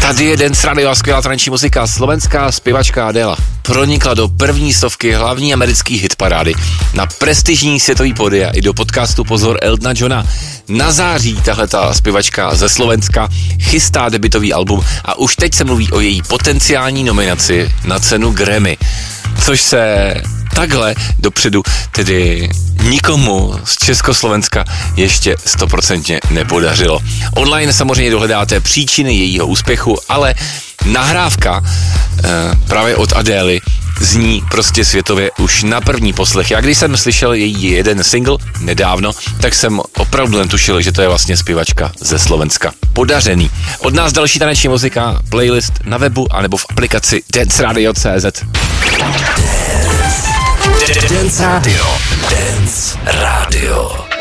Tady je Dance Radio a skvělá taneční muzika. Slovenská zpěvačka Adela pronikla do první stovky hlavní americký hitparády, na prestižní světový pódia i do podcastu Pozor Eltona Johna. Na září tahleta zpěvačka ze Slovenska chystá debutový album a už teď se mluví o její potenciální nominaci na cenu Grammy, což se takhle dopředu tedy nikomu z Československa ještě 100% nepodařilo. Online samozřejmě dohledáte příčiny jejího úspěchu, ale nahrávka právě od Adély zní prostě světově už na první poslech. Já když jsem slyšel její jeden single nedávno, tak jsem opravdu netušil, že to je vlastně zpěvačka ze Slovenska. Podařený. Od nás další taneční muzika, playlist na webu anebo v aplikaci danceradio.cz. Dance Radio. Dance Radio.